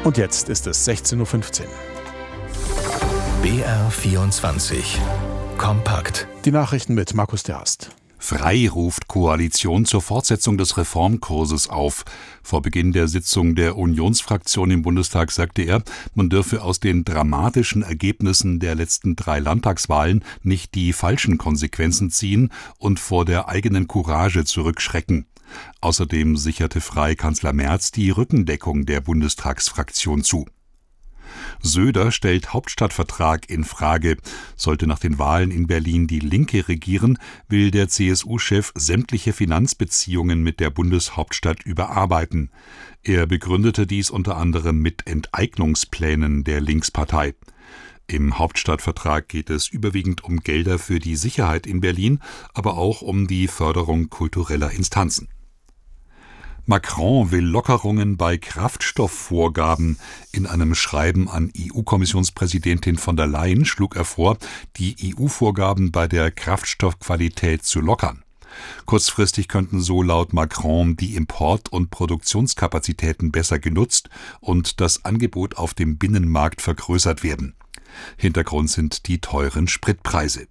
Und jetzt ist es 16:15 Uhr. BR24 Kompakt. Die Nachrichten mit Markus Derst. Frei ruft Koalition zur Fortsetzung des Reformkurses auf. Vor Beginn der Sitzung der Unionsfraktion im Bundestag sagte er, man dürfe aus den dramatischen Ergebnissen der letzten 3 Landtagswahlen nicht die falschen Konsequenzen ziehen und vor der eigenen Courage zurückschrecken. Außerdem sicherte Frei Kanzler Merz die Rückendeckung der Bundestagsfraktion zu. Söder stellt Hauptstadtvertrag in Frage. Sollte nach den Wahlen in Berlin die Linke regieren, will der CSU-Chef sämtliche Finanzbeziehungen mit der Bundeshauptstadt überarbeiten. Er begründete dies unter anderem mit Enteignungsplänen der Linkspartei. Im Hauptstadtvertrag geht es überwiegend um Gelder für die Sicherheit in Berlin, aber auch um die Förderung kultureller Instanzen. Macron will Lockerungen bei Kraftstoffvorgaben. In einem Schreiben an EU-Kommissionspräsidentin von der Leyen schlug er vor, die EU-Vorgaben bei der Kraftstoffqualität zu lockern. Kurzfristig könnten so laut Macron die Import- und Produktionskapazitäten besser genutzt und das Angebot auf dem Binnenmarkt vergrößert werden. Hintergrund sind die teuren Spritpreise.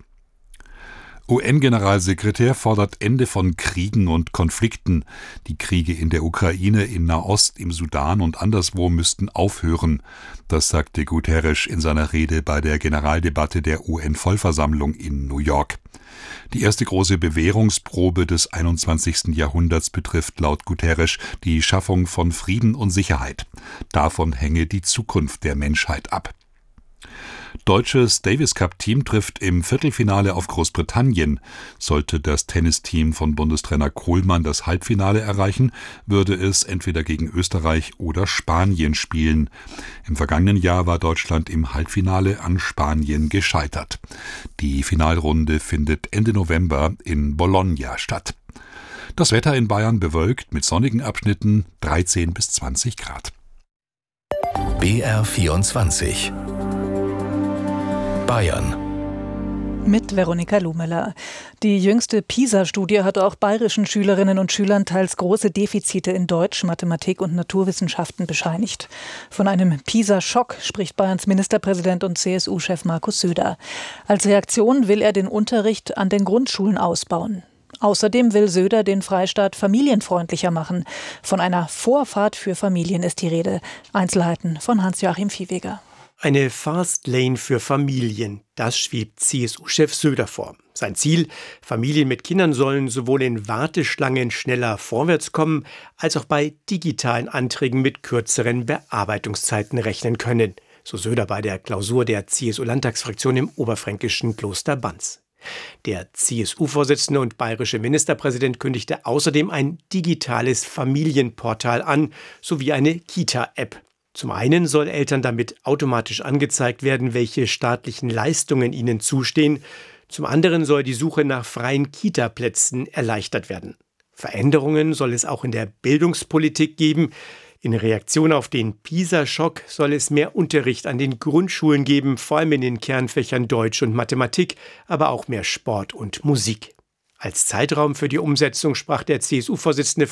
UN-Generalsekretär fordert Ende von Kriegen und Konflikten. Die Kriege in der Ukraine, in Nahost, im Sudan und anderswo müssten aufhören. Das sagte Guterres in seiner Rede bei der Generaldebatte der UN-Vollversammlung in New York. Die erste große Bewährungsprobe des 21. Jahrhunderts betrifft laut Guterres die Schaffung von Frieden und Sicherheit. Davon hänge die Zukunft der Menschheit ab. Deutsches Davis-Cup-Team trifft im Viertelfinale auf Großbritannien. Sollte das Tennisteam von Bundestrainer Kohlmann das Halbfinale erreichen, würde es entweder gegen Österreich oder Spanien spielen. Im vergangenen Jahr war Deutschland im Halbfinale an Spanien gescheitert. Die Finalrunde findet Ende November in Bologna statt. Das Wetter in Bayern bewölkt mit sonnigen Abschnitten 13 bis 20 Grad. BR24 Bayern. Mit Veronika Lumeler. Die jüngste PISA-Studie hat auch bayerischen Schülerinnen und Schülern teils große Defizite in Deutsch, Mathematik und Naturwissenschaften bescheinigt. Von einem PISA-Schock spricht Bayerns Ministerpräsident und CSU-Chef Markus Söder. Als Reaktion will er den Unterricht an den Grundschulen ausbauen. Außerdem will Söder den Freistaat familienfreundlicher machen. Von einer Vorfahrt für Familien ist die Rede. Einzelheiten von Hans-Joachim Viehweger. Eine Fastlane für Familien, das schwebt CSU-Chef Söder vor. Sein Ziel: Familien mit Kindern sollen sowohl in Warteschlangen schneller vorwärts kommen, als auch bei digitalen Anträgen mit kürzeren Bearbeitungszeiten rechnen können. So Söder bei der Klausur der CSU-Landtagsfraktion im oberfränkischen Kloster Banz. Der CSU-Vorsitzende und bayerische Ministerpräsident kündigte außerdem ein digitales Familienportal an, sowie eine Kita-App. Zum einen soll Eltern damit automatisch angezeigt werden, welche staatlichen Leistungen ihnen zustehen. Zum anderen soll die Suche nach freien Kita-Plätzen erleichtert werden. Veränderungen soll es auch in der Bildungspolitik geben. In Reaktion auf den PISA-Schock soll es mehr Unterricht an den Grundschulen geben, vor allem in den Kernfächern Deutsch und Mathematik, aber auch mehr Sport und Musik. Als Zeitraum für die Umsetzung sprach der CSU-Vorsitzende